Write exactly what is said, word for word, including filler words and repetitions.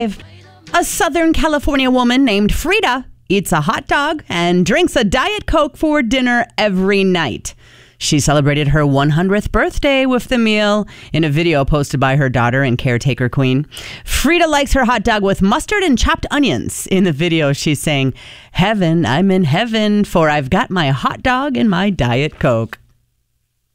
A Southern California woman named Frida eats a hot dog and drinks a Diet Coke for dinner every night. She celebrated her one hundredth birthday with the meal in a video posted by her daughter and caretaker queen. Frida likes her hot dog with mustard and chopped onions. In the video, she's saying, "Heaven, I'm in heaven, for I've got my hot dog and my Diet Coke."